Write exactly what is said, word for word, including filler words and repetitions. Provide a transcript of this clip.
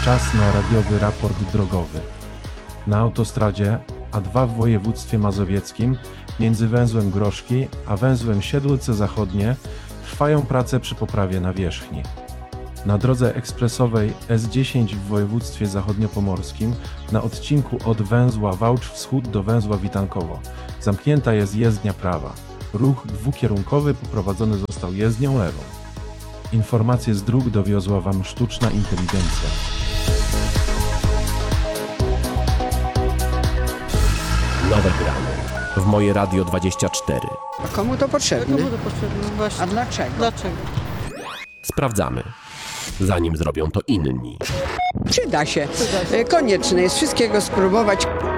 Czas na radiowy raport drogowy. Na autostradzie A dwa w województwie mazowieckim między węzłem Groszki a węzłem Siedlce Zachodnie trwają prace przy poprawie nawierzchni. Na drodze ekspresowej S dziesięć w województwie zachodniopomorskim na odcinku od węzła Wałcz Wschód do węzła Witankowo zamknięta jest jezdnia prawa. Ruch dwukierunkowy poprowadzony został jezdnią lewą. Informacje z dróg dowiozła Wam sztuczna inteligencja. Nowe gramy w Moje Radio dwadzieścia cztery. A komu to potrzebne? Komu to potrzebne? Właśnie. A dlaczego? Dlaczego? Sprawdzamy, zanim zrobią to inni. Przyda się. Konieczne jest wszystkiego spróbować.